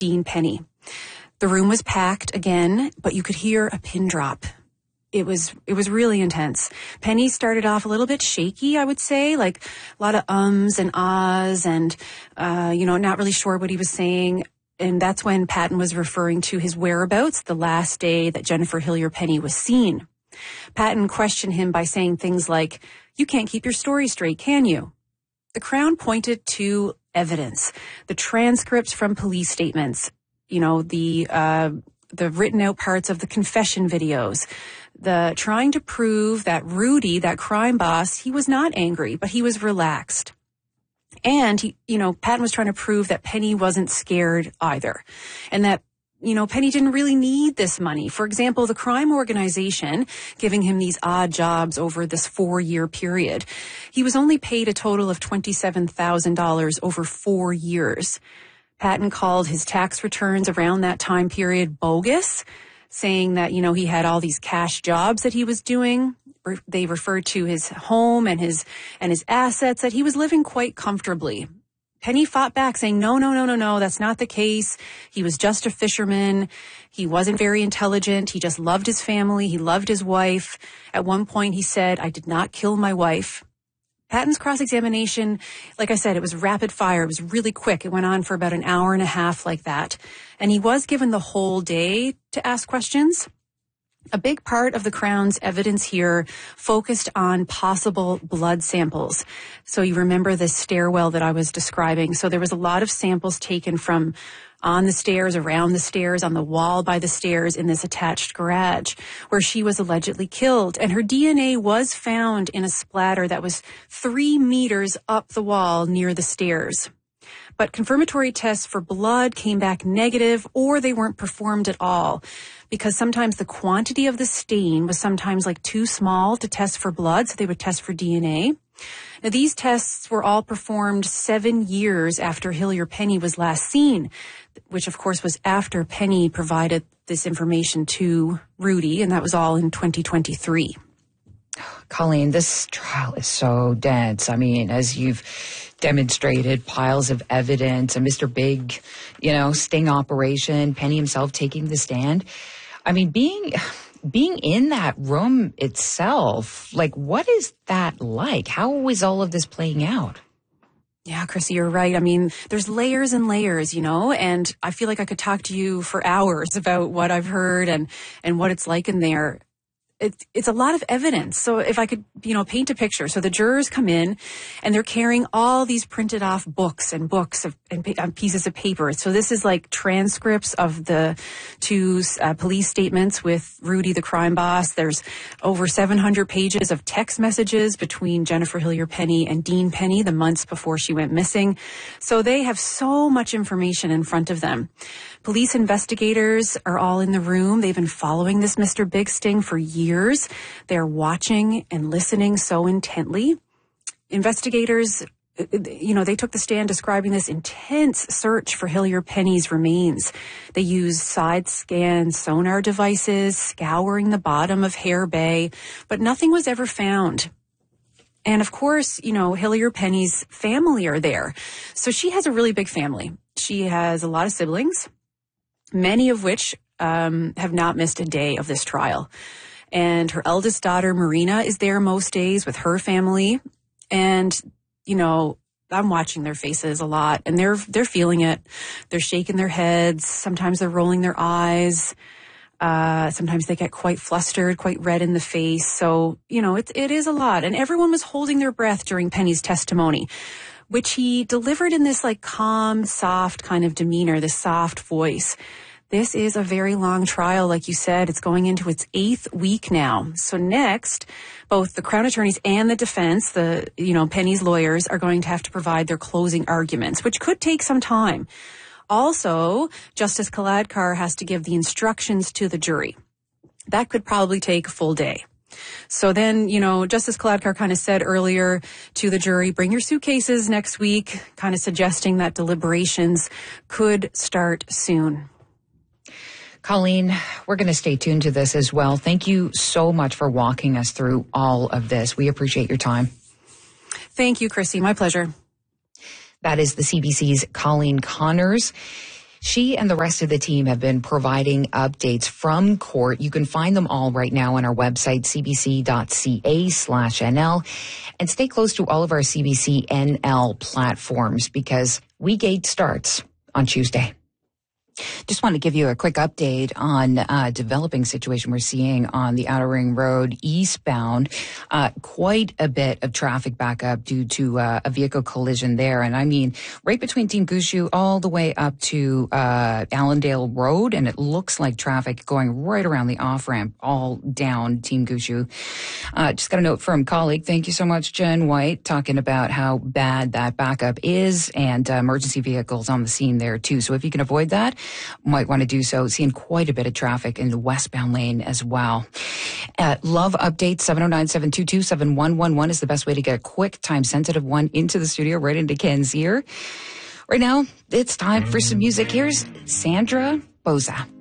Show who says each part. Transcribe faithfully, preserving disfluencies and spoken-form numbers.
Speaker 1: Dean Penny. The room was packed again, but you could hear a pin drop. It was, it was really intense. Penny started off a little bit shaky, I would say, like a lot of ums and ahs and, uh, you know, not really sure what he was saying. And that's when Patton was referring to his whereabouts the last day that Jennifer Hillier Penny was seen. Patton questioned him by saying things like, "You can't keep your story straight, can you?" The Crown pointed to evidence, the transcripts from police statements, you know, the, uh, the written out parts of the confession videos, the trying to prove that Rudy, that crime boss, he was not angry, but he was relaxed. And he, you know, Patton was trying to prove that Penny wasn't scared either. And that, you know, Penny didn't really need this money. For example, the crime organization giving him these odd jobs over this four-year period. He was only paid a total of twenty-seven thousand dollars over four years. Patton called his tax returns around that time period bogus, saying that, you know, he had all these cash jobs that he was doing. They referred to his home and his and his assets, that he was living quite comfortably. Penny fought back saying, no, no, no, no, no, that's not the case. He was just a fisherman. He wasn't very intelligent. He just loved his family. He loved his wife. At one point he said, "I did not kill my wife." Patton's cross-examination, like I said, it was rapid fire. It was really quick. It went on for about an hour and a half like that. And he was given the whole day to ask questions. A big part of the Crown's evidence here focused on possible blood samples. So you remember the stairwell that I was describing. So there was a lot of samples taken from on the stairs, around the stairs, on the wall by the stairs in this attached garage where she was allegedly killed. And her D N A was found in a splatter that was three meters up the wall near the stairs. But confirmatory tests for blood came back negative, or they weren't performed at all, because sometimes the quantity of the stain was sometimes like too small to test for blood, so they would test for D N A. Now, these tests were all performed seven years after Hillier Penny was last seen, which of course was after Penny provided this information to Rudy, and that was all in twenty twenty-three.
Speaker 2: Colleen, this trial is so dense. I mean, as you've demonstrated, piles of evidence, a Mister Big, you know, sting operation, Penny himself taking the stand. I mean, being being in that room itself, like, what is that like? How is all of this playing out?
Speaker 1: Yeah, Chrissy, you're right. I mean, there's layers and layers, you know, and I feel like I could talk to you for hours about what I've heard and, and what it's like in there. It, it's a lot of evidence. So if I could, you know, paint a picture. So the jurors come in and they're carrying all these printed off books and books of, and pa- pieces of paper. So this is like transcripts of the two uh, police statements with Rudy, the crime boss. There's over seven hundred pages of text messages between Jennifer Hillier Penny and Dean Penny the months before she went missing. So they have so much information in front of them. Police investigators are all in the room. They've been following this Mister Big Sting for years. They're watching and listening so intently. Investigators, you know, they took the stand describing this intense search for Hillier Penny's remains. They used side scan sonar devices, scouring the bottom of Hare Bay, but nothing was ever found. And of course, you know, Hillier Penny's family are there. So she has a really big family. She has a lot of siblings, many of which um, have not missed a day of this trial. And her eldest daughter, Marina, is there most days with her family. And, you know, I'm watching their faces a lot, and they're they're feeling it. They're shaking their heads. Sometimes they're rolling their eyes. Uh, sometimes they get quite flustered, quite red in the face. So, you know, it, it is a lot. And everyone was holding their breath during Penny's testimony, which he delivered in this like calm, soft kind of demeanor, this soft voice. This is a very long trial, like you said. It's going into its eighth week now. So next, both the Crown attorneys and the defense, the, you know, Penny's lawyers, are going to have to provide their closing arguments, which could take some time. Also, Justice Kaladkar has to give the instructions to the jury. That could probably take a full day. So then, you know, Justice Kaladkar kind of said earlier to the jury, bring your suitcases next week, kind of suggesting that deliberations could start soon.
Speaker 2: Colleen, we're going to stay tuned to this as well. Thank you so much for walking us through all of this. We appreciate your time.
Speaker 1: Thank you, Chrissy. My pleasure.
Speaker 2: That is the C B C's Colleen Connors. She and the rest of the team have been providing updates from court. You can find them all right now on our website, c b c dot c a slash n l. And stay close to all of our C B C N L platforms because WeGate starts on Tuesday. Just want to give you a quick update on uh developing situation we're seeing on the Outer Ring Road eastbound. Uh, quite a bit of traffic backup due to uh, a vehicle collision there. And I mean, right between Team Gushu all the way up to uh Allendale Road. And it looks like traffic going right around the off-ramp all down Team Gushu. Uh, just got a note from colleague. Thank you so much, Jen White, talking about how bad that backup is and uh, emergency vehicles on the scene there too. So if you can avoid that, might want to do so. Seeing quite a bit of traffic in the westbound lane as well. Uh, love updates, seven oh nine, seven two two, seven one one one is the best way to get a quick, time-sensitive one into the studio, right into Ken's ear. Right now, it's time for some music. Here's Sandra Boza.